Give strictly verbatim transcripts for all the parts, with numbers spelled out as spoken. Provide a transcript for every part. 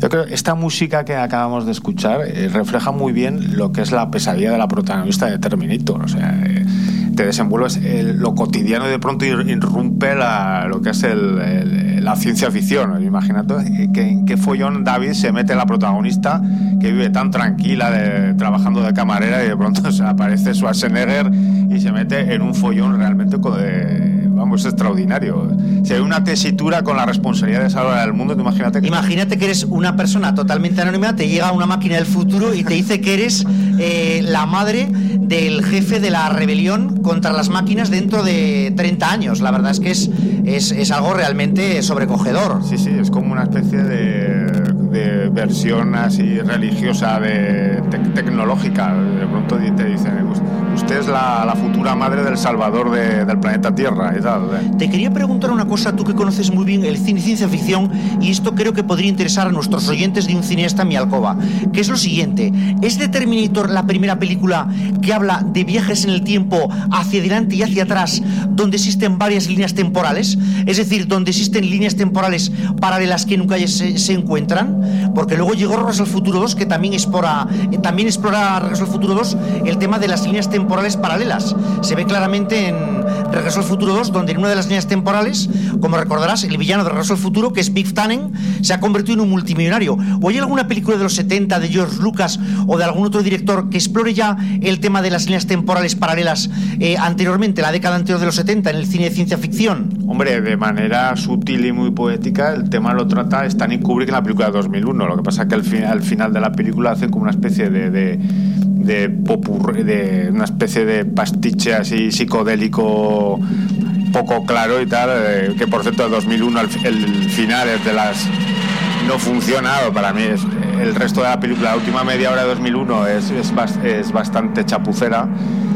Yo creo que esta música que acabamos de escuchar eh, refleja muy bien lo que es la pesadilla de la protagonista de Terminator. O sea, eh, te desenvuelves el, lo cotidiano y de pronto irrumpe la, lo que es el, el, la ciencia ficción. Imagínate que en qué follón David se mete la protagonista que vive tan tranquila de, trabajando de camarera y de pronto se aparece Schwarzenegger y se mete en un follón realmente de, vamos, extraordinario. Si hay una tesitura con la responsabilidad de salvar al mundo, imagínate que... Imagínate que eres una persona totalmente anónima, te llega una máquina del futuro y te dice que eres eh, la madre del jefe de la rebelión contra las máquinas dentro de treinta años. La verdad es que es, es, es algo realmente sobrecogedor. Sí, sí, es como una especie de, de versión así religiosa, de te, tecnológica. De pronto te dicen, usted es la, la futura madre del salvador de, del planeta Tierra y tal. Te quería preguntar una cosa, tú que conoces muy bien el cine y ciencia ficción, y esto creo que podría interesar a nuestros oyentes de Un cineasta en mi alcoba, que es lo siguiente: ¿es de Terminator la primera película que habla de viajes en el tiempo hacia adelante y hacia atrás, donde existen varias líneas temporales? Es decir, donde existen líneas temporales paralelas que nunca se, se encuentran. Porque luego llegó Regreso al Futuro dos, que también explora, eh, también explora Regreso al Futuro dos el tema de las líneas temporales paralelas. Se ve claramente en Regreso al Futuro dos, donde en una de las líneas temporales, como recordarás, el villano de Regreso al Futuro, que es Biff Tannen, se ha convertido en un multimillonario. ¿O hay alguna película de los setenta de George Lucas o de algún otro director que explore ya el tema de las líneas temporales paralelas eh, anteriormente, la década anterior de los setenta, en el cine de ciencia ficción? Hombre, de manera sutil y muy poética, el tema lo trata Stanley Kubrick en la película de dos mil uno. Lo que pasa es que al, fin, al final de la película hacen como una especie de... de de popurrí, de una especie de pastiche así psicodélico poco claro y tal, eh, que por cierto de dos mil uno el, el final es de las no funcionado para mí. Es, el resto de la película, la última media hora de dos mil uno es, es, es bastante chapucera.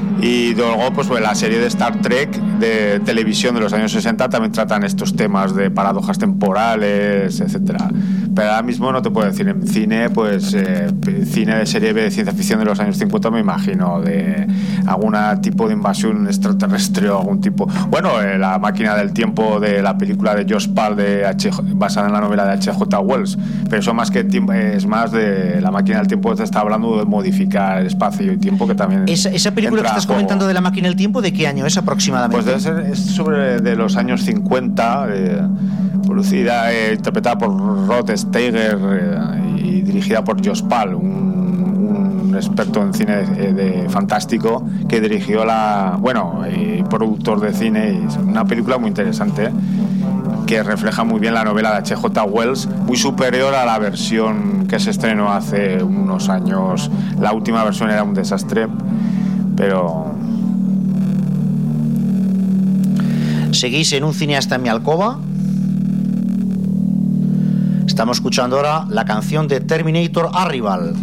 Y luego pues, pues la serie de Star Trek de televisión de los años sesenta también tratan estos temas de paradojas temporales, etcétera. Pero ahora mismo no te puedo decir en cine, pues eh, cine de serie B de ciencia ficción de los años cincuenta, me imagino, de algún tipo de invasión extraterrestre o algún tipo. Bueno, eh, la máquina del tiempo de la película de Josh Pal de H, basada en la novela de H J Wells. Pero eso más que tiempo, es más de la máquina del tiempo, te está hablando de modificar el espacio y tiempo, que también. Esa, esa película que estás comentando de la máquina del tiempo, ¿de qué año es aproximadamente? Pues debe ser es sobre de los años cincuenta, eh, producida e eh, interpretada por Rod Steiger eh, y dirigida por Josh Pal, un, un experto en cine de, de fantástico, que dirigió la, bueno, y productor de cine, y es una película muy interesante que refleja muy bien la novela de H J Wells, muy superior a la versión que se estrenó hace unos años. La última versión era un desastre, pero... Seguís en Un cineasta en mi alcoba. Estamos escuchando ahora la canción de Terminator Arrival.